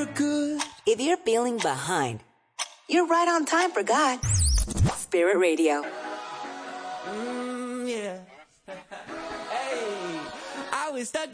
for good. If you're feeling behind, you're right on time for God. Spirit Radio. Yeah. Hey, I was stuck